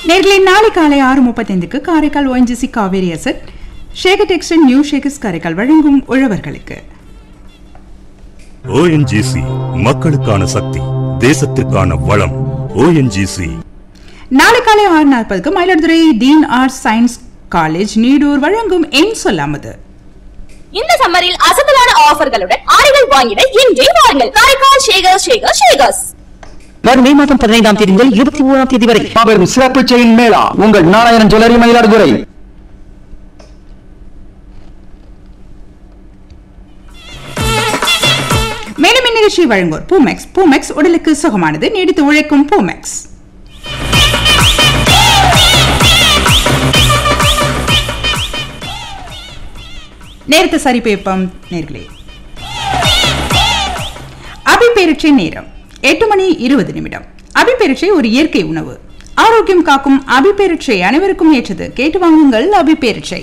நேர்களை நாளை காலை 6:35 Karaikal ONGC Kaveri asset Shekar textile new ஷேகர்ஸ் Karaikal வழங்கும் உழவர்களுக்கு. ONGC மக்களுக்கான சக்தி, தேசத்திற்கான வளம். ONGC நாளை காலை 6:40 Mayiladuthurai dean arts science college Needur வழங்கும் என் சொல்லாமது. இந்த சம்மரில் அசத்தலான ஆஃபர்களுடன் ஆடைகள் வாங்கிட இன்றே வாருங்கள். காரைக்கால் ஷேகர்ஸ். வரும் மே மாதம் 15ஆம் தேதி முதல் 21ஆம் தேதி வரை மாபெரும் சிறப்பு செயின் மேளா உங்கள் நாராயணன் ஜுவல்லரி மயிலாடுதுறை. மேலும் இந்நிகழ்ச்சி வழங்குவோர் பூமெக்ஸ் உடலுக்கு சுகமானது, நீடித்து உழைக்கும் பூமெக்ஸ். நேரத்தை சரிபேப்பம் நேர்களே. அபிப்பேரட்சை நேரம் 8:20. அபிப்பேரட்சை ஒரு இயற்கை உணவு. ஆரோக்கியம் காக்கும் அபிப்பேரட்சை அனைவருக்கும் ஏற்றது. கேட்டு வாங்குங்கள் அபிப்பேரட்சை.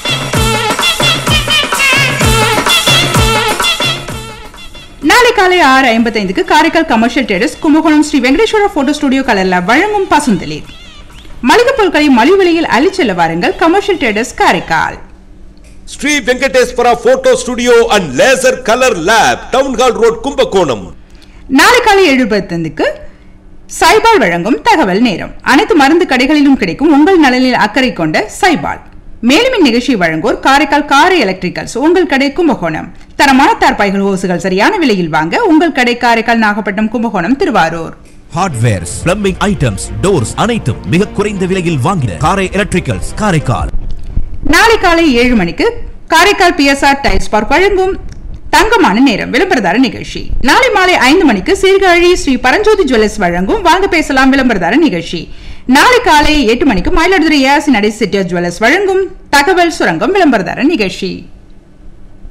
நாளை காலை 6:55 Karaikal commercial terrace Kumbakonam Sri Venkateswara photo studio கலர்ல வழங்கும் பசுந்தளிர். மளிகை பொருட்களை மலிவு விலையில் அள்ளிச்செல்ல வாருங்கள். Commercial terrace Karaikal. Sri Venkateswara photo studio and laser colour lab, town hall road, Kumbakonam. நாளை காலை 7:10 சைபால் வழங்கும் தகவல் நேரம். அனைத்து மருந்து கடைகளிலும் கிடைக்கும் உங்கள் நலனில் அக்கறை கொண்ட சைபால். மேலும் இந்நிகழ்ச்சி வழங்குவோர் காரைக்கால் காரை எலக்ட்ரிக்கல்ஸ், உங்கள் கடை கும்பகோணம். தரமான தார்பாய்கள் ஹோசுகள் சரியான விலையில் வாங்க உங்கள் கடை Karaikal, Nagapattinam, Kumbakonam, Thiruvarur. Hardwares, plumbing items, doors அனைத்தும் மிக குறைந்த விலையில் வாங்கின காரை எலக்ட்ரிக்கல்ஸ் காரைக்கால். நாளை காலை 7 காரைக்கால் PSR டைல்ஸ் பார்க் வழங்கும் தங்கமான நேரம் விளம்பரதார நிகழ்ச்சி. நாளை மாலை 5 சீர்காழி ஸ்ரீ பரஞ்சோதி ஜுவல்லர்ஸ் வழங்கும் வாங்க பேசலாம் விளம்பரதார நிகழ்ச்சி. நாளை காலை 8 மயிலாடுதுறை ஏஆர்சி நடை செட்டியார் ஜுவல்லர்ஸ் வழங்கும் தகவல் சுரங்கம் விளம்பரதார நிகழ்ச்சி.